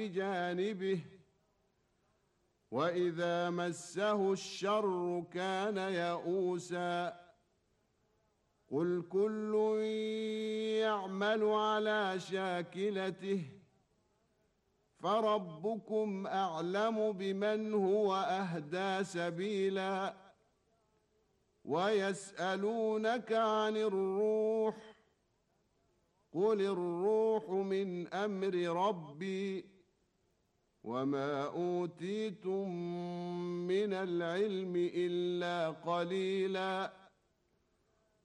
بجانبه وإذا مسه الشر كان يئوسا قل كل يعمل على شاكلته فربكم أعلم بمن هو أهدى سبيلا ويسألونك عن الروح قل الروح من أمر ربي وما أوتيتم من العلم إلا قليلا